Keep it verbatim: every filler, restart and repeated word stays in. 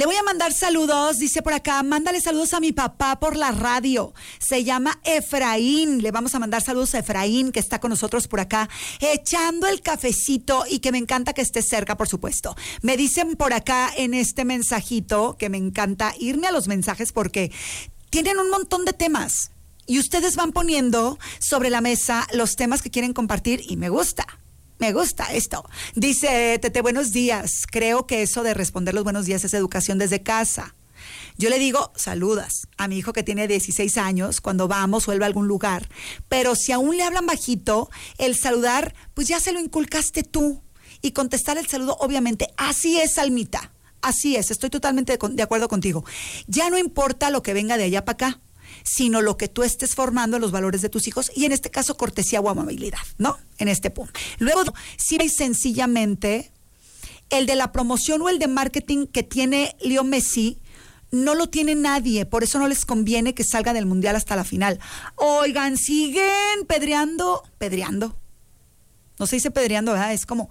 Le voy a mandar saludos, dice por acá, mándale saludos a mi papá por la radio. Se llama Efraín. Le vamos a mandar saludos a Efraín, que está con nosotros por acá, echando el cafecito y que me encanta que esté cerca, por supuesto. Me dicen por acá en este mensajito que me encanta irme a los mensajes porque tienen un montón de temas y ustedes van poniendo sobre la mesa los temas que quieren compartir y me gusta. Me gusta esto. Dice Tete, buenos días. Creo que eso de responder los buenos días es educación desde casa. Yo le digo, saludas a mi hijo que tiene dieciséis años cuando vamos o él va a algún lugar. Pero si aún le hablan bajito, el saludar, pues ya se lo inculcaste tú. Y contestar el saludo, obviamente. Así es, Almita. Así es. Estoy totalmente de, de acuerdo contigo. Ya no importa lo que venga de allá para acá, sino lo que tú estés formando en los valores de tus hijos, y en este caso cortesía o amabilidad, ¿no? En este punto. Luego, si hay sencillamente el de la promoción o el de marketing que tiene Leo Messi, no lo tiene nadie, por eso no les conviene que salga del Mundial hasta la final. Oigan, siguen pedreando, pedreando. No se dice pedreando, ¿verdad? Es como